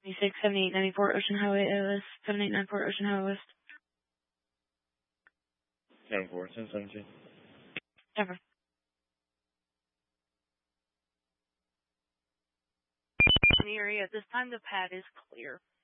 26, 78, 94 Ocean Highway OS, 7894 Ocean Highway West. 94, 1017. Never. In the area at this time, the pad is clear.